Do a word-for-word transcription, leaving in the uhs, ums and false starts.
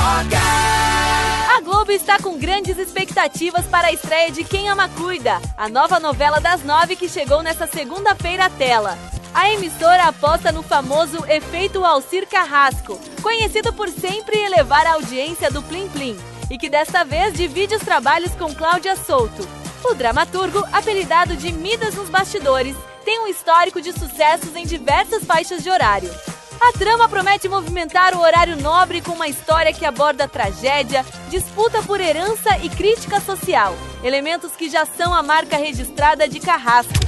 A Globo está com grandes expectativas para a estreia de Quem Ama Cuida, a nova novela das nove que chegou nesta segunda-feira à tela. A emissora aposta no famoso efeito Alcir Carrasco, conhecido por sempre elevar a audiência do Plim Plim, e que desta vez divide os trabalhos com Cláudia Souto. O dramaturgo, apelidado de Midas nos bastidores, tem um histórico de sucessos em diversas faixas de horário. A trama promete movimentar o horário nobre com uma história que aborda tragédia, disputa por herança e crítica social, elementos que já são a marca registrada de Carrasco.